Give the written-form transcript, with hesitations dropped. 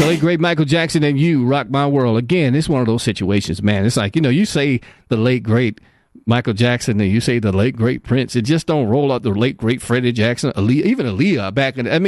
The late, great Michael Jackson and You Rock My World. Again, it's one of those situations, man. It's like, you say the late, great Michael Jackson and you say the late, great Prince. It just don't roll out the late, great Freddie Jackson, even Aaliyah back in.